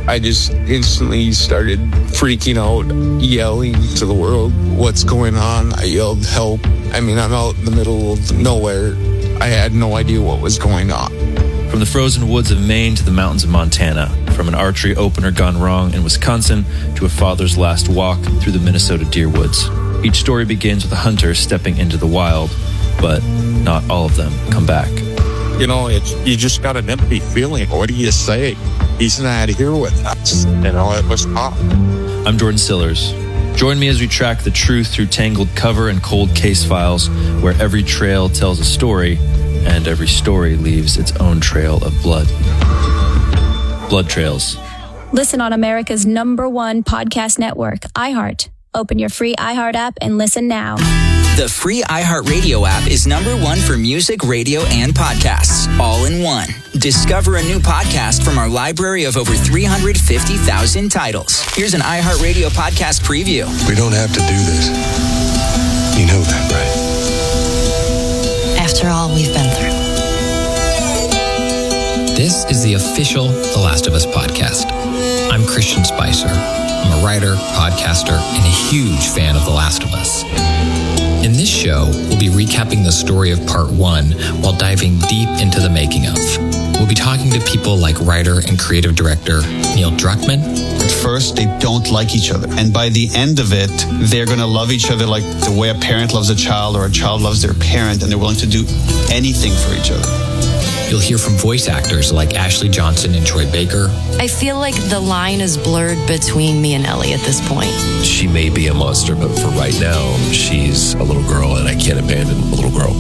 I just instantly started freaking out, yelling to the world, what's going on? I yelled, help. I mean, I'm out in the middle of nowhere. I had no idea what was going on. From the frozen woods of Maine to the mountains of Montana, from an archery opener gone wrong in Wisconsin to a father's last walk through the Minnesota deer woods. Each story begins with a hunter stepping into the wild, but not all of them come back. You know, you just got an empty feeling. What do you say? He's not here with us. You know, it was tough. I'm Jordan Sillers. Join me as we track the truth through tangled cover and cold case files, where every trail tells a story and every story leaves its own trail of blood. Blood Trails. Listen on America's #1 podcast network, iHeart. Open your free iHeart app and listen now. The free iHeartRadio app is #1 for music, radio, and podcasts, all in one. Discover a new podcast from our library of over 350,000 titles. Here's an iHeartRadio podcast preview. We don't have to do this. You know that, right? After all we've been through. This is the official The Last of Us podcast. I'm Christian Spicer. I'm a writer, podcaster, and a huge fan of The Last of Us. In this show, we'll be recapping the story of part 1 while diving deep into the making of. We'll be talking to people like writer and creative director Neil Druckmann. At first, they don't like each other. And by the end of it, they're going to love each other like the way a parent loves a child or a child loves their parent, and they're willing to do anything for each other. You'll hear from voice actors like Ashley Johnson and Troy Baker. I feel like the line is blurred between me and Ellie at this point. She may be a monster, but for right now, she's a little girl, and I can't abandon a little girl.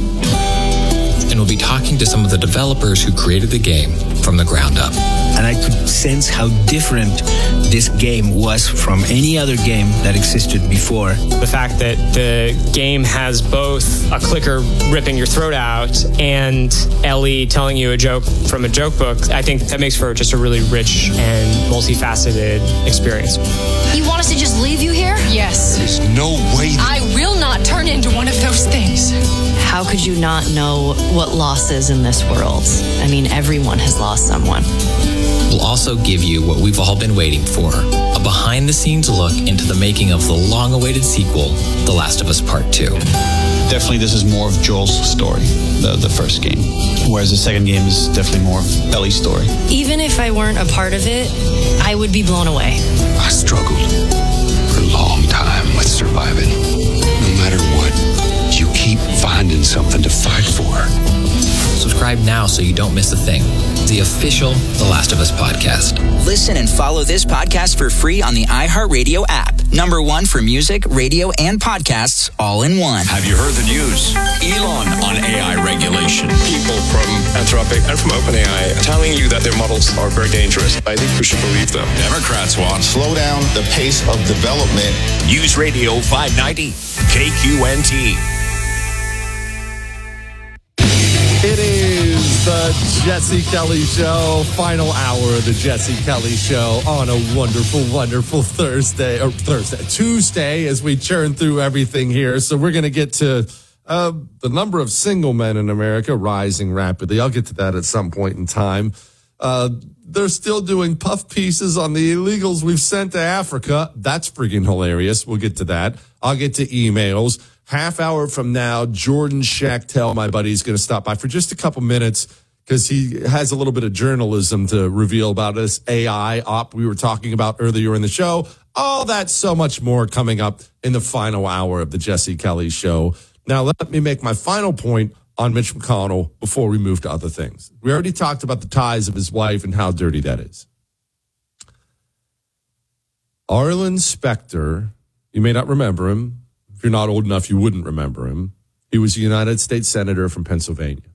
And we'll be talking to some of the developers who created the game from the ground up. And I could sense how different this game was from any other game that existed before. The fact that the game has both a clicker ripping your throat out and Ellie telling you a joke from a joke book, I think that makes for just a really rich and multifaceted experience. You want us to just leave you here? Yes. There's no way. I will not turn into one of those things. How could you not know what loss is in this world? I mean, everyone has lost someone. We'll also give you what we've all been waiting for, a behind-the-scenes look into the making of the long-awaited sequel, The Last of Us Part 2. Definitely, this is more of Joel's story, the first game, whereas the second game is definitely more of Ellie's story. Even if I weren't a part of it, I would be blown away. I struggled for a long time with surviving. No matter what, you keep finding something to fight for. Subscribe now so you don't miss a thing. The official The Last of Us podcast. Listen and follow this podcast for free on the iHeartRadio app. #1 for music, radio, and podcasts, all in one. Have you heard the news? Elon on AI regulation. People from Anthropic and from OpenAI are telling you that their models are very dangerous. I think we should believe them. Democrats want slow down the pace of development. News Radio 590, KQNT. It is the Jesse Kelly Show, final hour of the Jesse Kelly Show on a wonderful, wonderful Tuesday as we churn through everything here. So we're going to get to the number of single men in America rising rapidly. I'll get to that at some point in time. They're still doing puff pieces on the illegals we've sent to Africa. That's freaking hilarious. We'll get to that. I'll get to emails. Half hour from now, Jordan Schachtel, my buddy, is going to stop by for just a couple minutes because he has a little bit of journalism to reveal about this AI op we were talking about earlier in the show. All that, so much more coming up in the final hour of the Jesse Kelly Show. Now, let me make my final point on Mitch McConnell before we move to other things. We already talked about the ties of his wife and how dirty that is. Arlen Specter, you may not remember him. If you're not old enough, you wouldn't remember him. He was a United States Senator from Pennsylvania.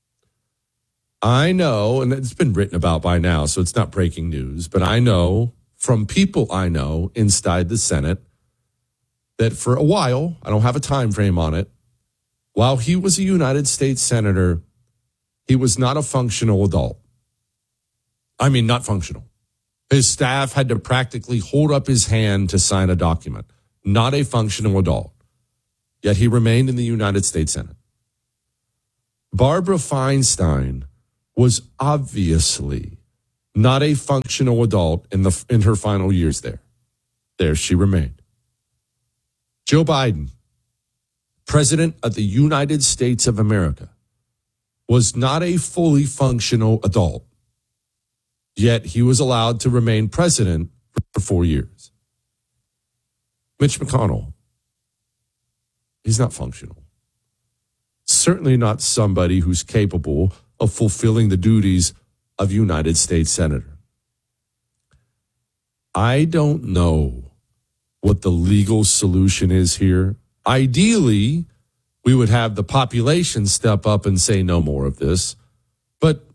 I know, and it's been written about by now, so it's not breaking news, but I know from people I know inside the Senate that for a while, I don't have a time frame on it, while he was a United States Senator, he was not a functional adult. I mean, not functional. His staff had to practically hold up his hand to sign a document. Not a functional adult. Yet he remained in the United States Senate. Barbara Feinstein was obviously not a functional adult in her final years there. There she remained. Joe Biden, President of the United States of America, was not a fully functional adult, yet he was allowed to remain president for 4 years. Mitch McConnell, he's not functional. Certainly not somebody who's capable of fulfilling the duties of United States Senator. I don't know what the legal solution is here. Ideally, we would have the population step up and say no more of this, but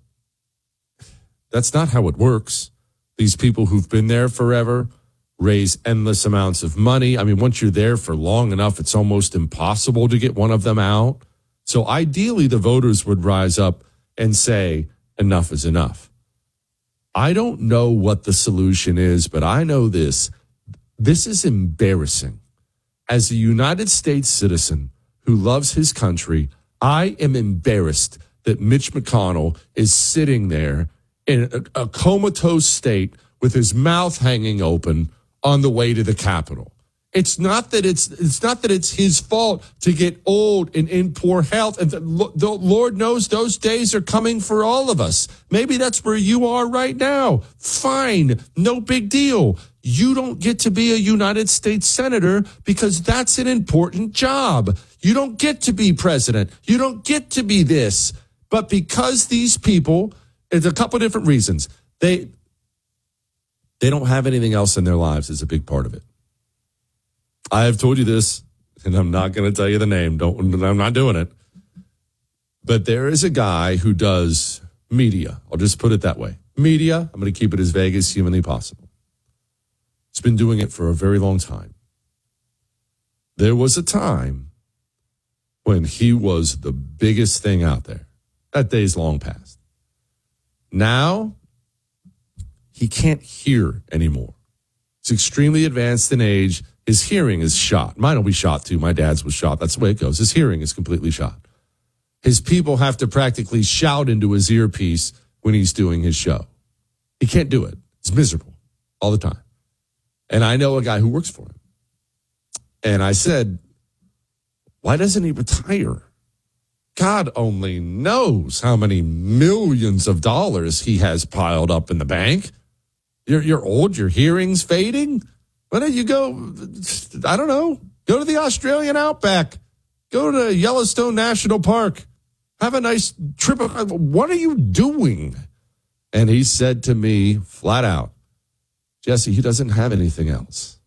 that's not how it works. These people who've been there forever raise endless amounts of money. I mean, once you're there for long enough, it's almost impossible to get one of them out. So ideally, the voters would rise up and say, enough is enough. I don't know what the solution is, but I know this. This is embarrassing. As a United States citizen who loves his country, I am embarrassed that Mitch McConnell is sitting there in a comatose state with his mouth hanging open on the way to the Capitol. It's not that it's his fault to get old and in poor health. And the Lord knows those days are coming for all of us. Maybe that's where you are right now. Fine. No big deal. You don't get to be a United States senator because that's an important job. You don't get to be president. You don't get to be this. But because these people, it's a couple of different reasons. They don't have anything else in their lives is a big part of it. I have told you this, and I'm not going to tell you the name. I'm not doing it. But there is a guy who does media. I'll just put it that way. Media, I'm going to keep it as vague as humanly possible. He's been doing it for a very long time. There was a time when he was the biggest thing out there. That day's long past. Now, he can't hear anymore. He's extremely advanced in age. His hearing is shot. Mine will be shot too. My dad's was shot. That's the way it goes. His hearing is completely shot. His people have to practically shout into his earpiece when he's doing his show. He can't do it. It's miserable all the time. And I know a guy who works for him. And I said, why doesn't he retire? God only knows how many millions of dollars he has piled up in the bank. You're old, your hearing's fading. Why don't you go, I don't know, go to the Australian outback. Go to Yellowstone National Park. Have a nice trip. What are you doing? And he said to me flat out, Jesse, he doesn't have anything else.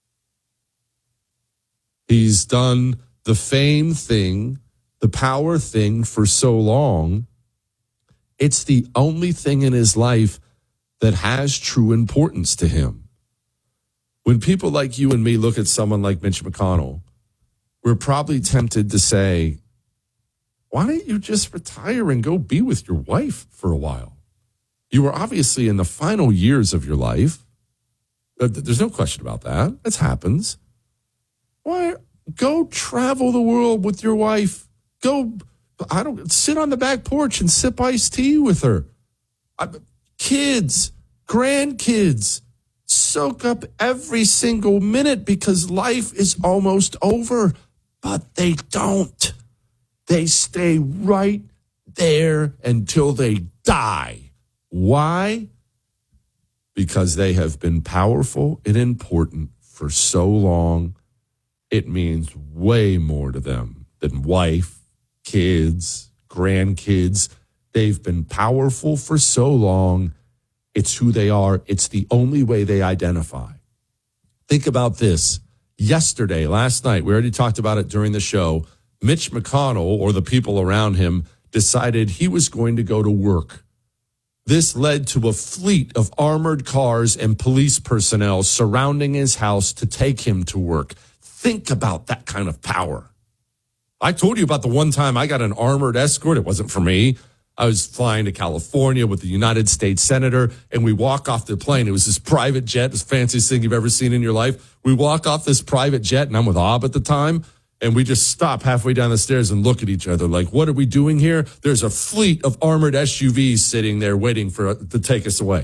He's done the fame thing, the power thing for so long. It's the only thing in his life that has true importance to him. When people like you and me look at someone like Mitch McConnell, we're probably tempted to say, why don't you just retire and go be with your wife for a while? You were obviously in the final years of your life. There's no question about that. It happens. Why? Go travel the world with your wife. Go, sit on the back porch and sip iced tea with her. Kids, grandkids. Soak up every single minute because life is almost over. But they don't. They stay right there until they die. Why? Because they have been powerful and important for so long. It means way more to them than wife, kids, grandkids. They've been powerful for so long. It's who they are. It's the only way they identify. Think about this. Yesterday, last night, we already talked about it during the show, Mitch McConnell, or the people around him, decided he was going to go to work. This led to a fleet of armored cars and police personnel surrounding his house to take him to work. Think about that kind of power. I told you about the one time I got an armored escort. It wasn't for me. I was flying to California with the United States Senator, and we walk off the plane. It was this private jet, the fanciest thing you've ever seen in your life. We walk off this private jet, and I'm with Ob at the time, and we just stop halfway down the stairs and look at each other like, what are we doing here? There's a fleet of armored SUVs sitting there waiting to take us away.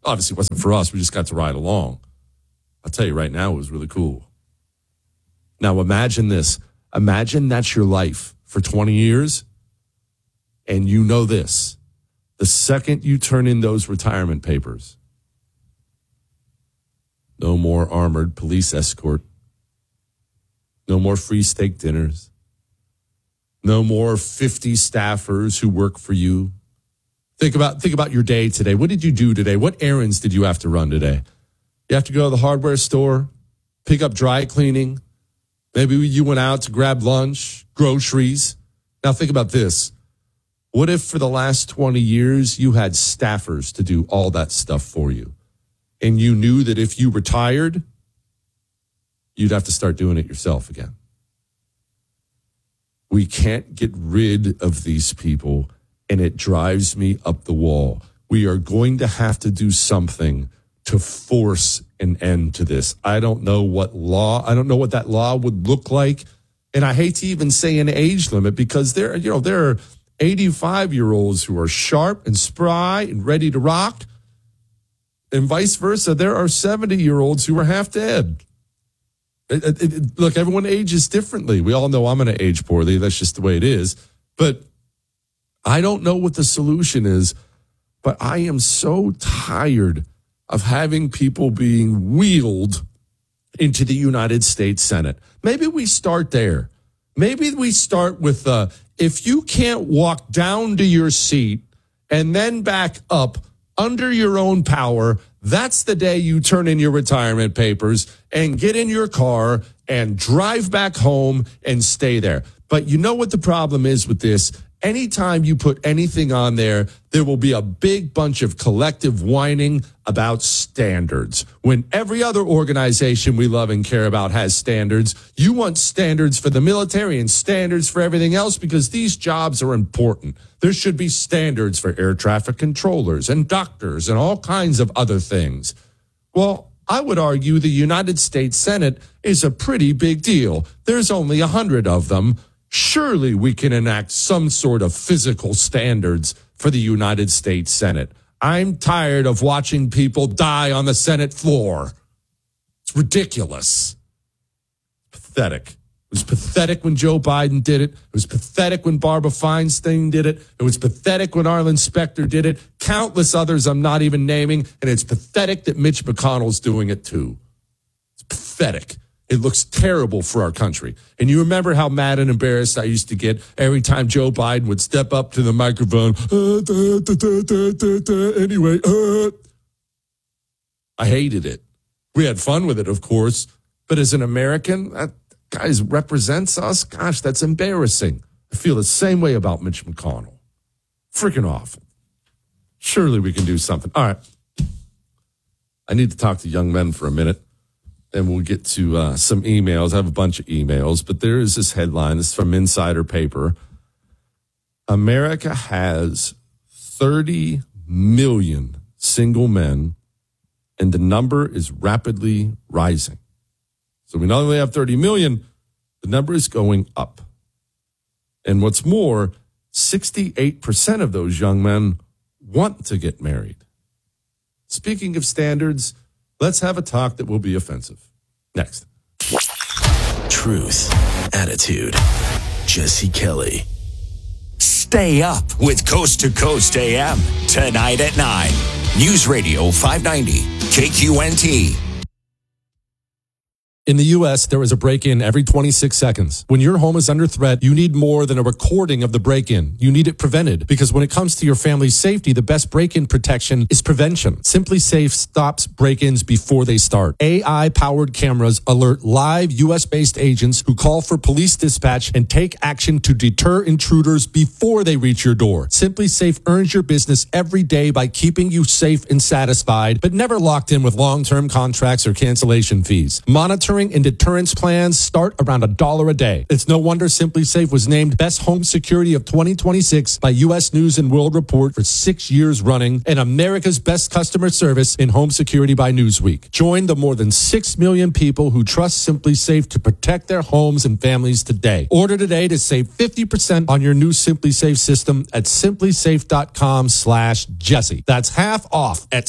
Obviously, it wasn't for us. We just got to ride along. I'll tell you right now, it was really cool. Now, imagine this. Imagine that's your life for 20 years, and you know this. The second you turn in those retirement papers, no more armored police escort, no more free steak dinners, no more 50 staffers who work for you. Think about your day today. What did you do today? What errands did you have to run today? You have to go to the hardware store, pick up dry cleaning. Maybe you went out to grab lunch, groceries. Now think about this. What if for the last 20 years you had staffers to do all that stuff for you? And you knew that if you retired, you'd have to start doing it yourself again. We can't get rid of these people, and it drives me up the wall. We are going to have to do something to force an end to this. I don't know what that law would look like. And I hate to even say an age limit, because there are 85-year-olds who are sharp and spry and ready to rock. And vice versa, there are 70-year-olds who are half dead. Look, everyone ages differently. We all know I'm going to age poorly. That's just the way it is. But I don't know what the solution is, but I am so tired of having people being wheeled into the United States Senate. Maybe we start there. Maybe we start with if you can't walk down to your seat and then back up under your own power, that's the day you turn in your retirement papers and get in your car and drive back home and stay there. But you know what the problem is with this? Anytime you put anything on there, there will be a big bunch of collective whining about standards. When every other organization we love and care about has standards, you want standards for the military and standards for everything else because these jobs are important. There should be standards for air traffic controllers and doctors and all kinds of other things. Well, I would argue the United States Senate is a pretty big deal. There's only 100 of them. Surely we can enact some sort of physical standards for the United States Senate. I'm tired of watching people die on the Senate floor. It's ridiculous. Pathetic. It was pathetic when Joe Biden did it. It was pathetic when Barbara Feinstein did it. It was pathetic when Arlen Specter did it. Countless others I'm not even naming. And it's pathetic that Mitch McConnell's doing it too. It's pathetic. It looks terrible for our country. And you remember how mad and embarrassed I used to get every time Joe Biden would step up to the microphone. Anyway, I hated it. We had fun with it, of course. But as an American, that guy represents us. Gosh, that's embarrassing. I feel the same way about Mitch McConnell. Freaking awful. Surely we can do something. All right. I need to talk to young men for a minute. And we'll get to some emails. I have a bunch of emails, but there is this headline. This is from Insider Paper. America has 30 million single men, and the number is rapidly rising. So we not only have 30 million, the number is going up. And what's more, 68% of those young men want to get married. Speaking of standards, let's have a talk that will be offensive. Next. Truth, attitude, Jesse Kelly. Stay up with Coast to Coast AM tonight at 9. News Radio 590, KQNT. In the U.S., there is a break-in every 26 seconds. When your home is under threat, you need more than a recording of the break-in. You need it prevented, because when it comes to your family's safety, the best break-in protection is prevention. Simply Safe stops break-ins before they start. AI-powered cameras alert live U.S.-based agents who call for police dispatch and take action to deter intruders before they reach your door. Simply Safe earns your business every day by keeping you safe and satisfied, but never locked in with long-term contracts or cancellation fees. Monitor monitoring and deterrence plans start around $1 a day. It's no wonder SimpliSafe was named Best Home Security of 2026 by U.S. News and World Report for 6 years running, and America's Best Customer Service in Home Security by Newsweek. Join the more than 6 million people who trust SimpliSafe to protect their homes and families today. Order today to save 50% on your new SimpliSafe system at simplysafe.com/Jesse. That's half off at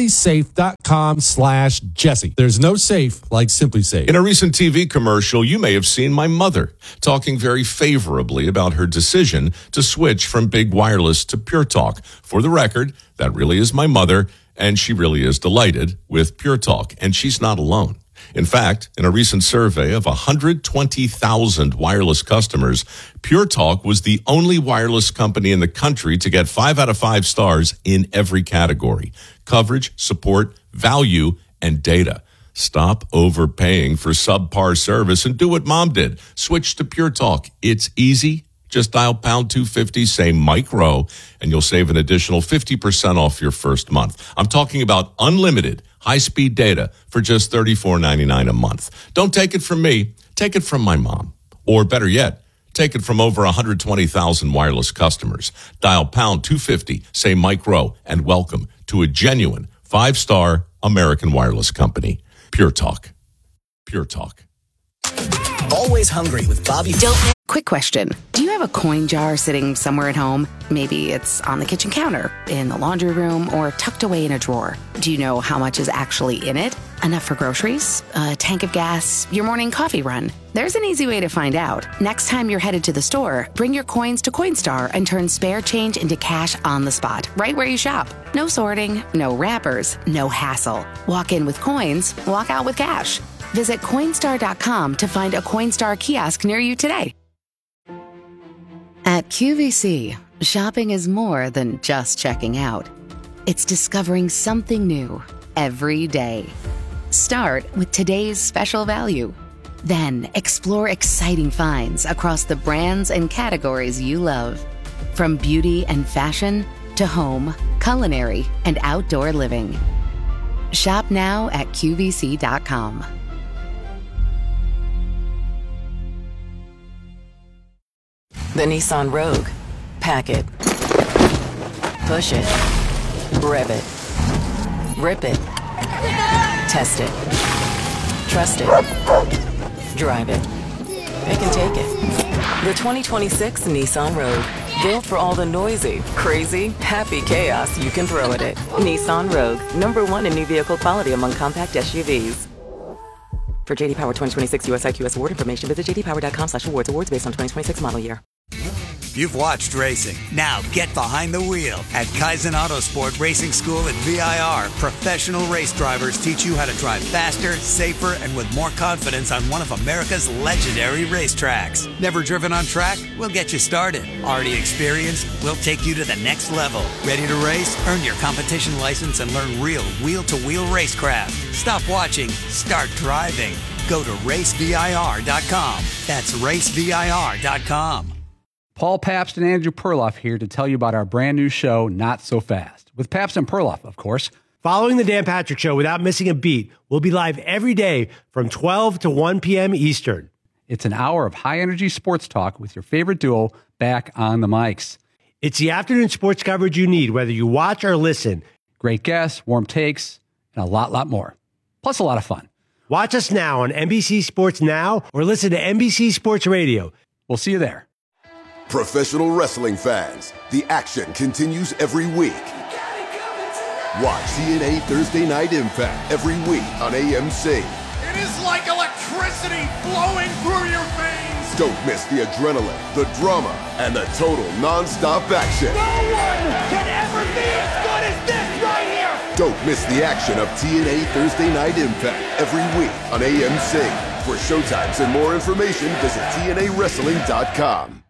simplysafe.com/Jesse. There's no safe like SimpliSafe. In a recent TV commercial, you may have seen my mother talking very favorably about her decision to switch from big wireless to Pure Talk. For the record, that really is my mother, and she really is delighted with Pure Talk, and she's not alone. In fact, in a recent survey of 120,000 wireless customers, Pure Talk was the only wireless company in the country to get 5 out of 5 stars in every category: coverage, support, value, and data. Stop overpaying for subpar service and do what Mom did. Switch to Pure Talk. It's easy. Just dial pound 250, say Mike Rowe, and you'll save an additional 50% off your first month. I'm talking about unlimited high-speed data for just $34.99 a month. Don't take it from me. Take it from my mom. Or better yet, take it from over 120,000 wireless customers. Dial pound 250, say Mike Rowe, and welcome to a genuine 5-star American wireless company. Pure Talk. Pure Talk. Always hungry with Bobby. Quick question. Do you have a coin jar sitting somewhere at home? Maybe it's on the kitchen counter, in the laundry room, or tucked away in a drawer. Do you know how much is actually in it? Enough for groceries? A tank of gas? Your morning coffee run? There's an easy way to find out. Next time you're headed to the store, bring your coins to Coinstar and turn spare change into cash on the spot, right where you shop. No sorting, no wrappers, no hassle. Walk in with coins, walk out with cash. Visit Coinstar.com to find a Coinstar kiosk near you today. At QVC, shopping is more than just checking out. It's discovering something new every day. Start with today's special value. Then explore exciting finds across the brands and categories you love. From beauty and fashion to home, culinary, and outdoor living. Shop now at QVC.com. The Nissan Rogue. Pack it. Push it. Rev it. Rip it. Test it. Trust it. Drive it. It can take it. The 2026 Nissan Rogue. Built for all the noisy, crazy, happy chaos you can throw at it. Nissan Rogue. #1 in new vehicle quality among compact SUVs. For JD Power 2026 US IQS award information, visit jdpower.com/awards. Awards based on 2026 model year. You've watched racing. Now get behind the wheel. At Kaizen Autosport Racing School at VIR, professional race drivers teach you how to drive faster, safer, and with more confidence on one of America's legendary racetracks. Never driven on track? We'll get you started. Already experienced? We'll take you to the next level. Ready to race? Earn your competition license and learn real wheel-to-wheel racecraft. Stop watching. Start driving. Go to racevir.com. That's racevir.com. Paul Pabst and Andrew Perloff here to tell you about our brand new show, Not So Fast, with Pabst and Perloff, of course. Following the Dan Patrick Show without missing a beat, we'll be live every day from 12 to 1 p.m. Eastern. It's an hour of high-energy sports talk with your favorite duo back on the mics. It's the afternoon sports coverage you need, whether you watch or listen. Great guests, warm takes, and a lot more. Plus a lot of fun. Watch us now on NBC Sports Now or listen to NBC Sports Radio. We'll see you there. Professional wrestling fans, the action continues every week. Watch TNA Thursday Night Impact every week on AMC. It is like electricity flowing through your veins. Don't miss the adrenaline, the drama, and the total non-stop action. No one can ever be as good as this right here. Don't miss the action of TNA Thursday Night Impact every week on AMC. For showtimes and more information, visit TNAWrestling.com.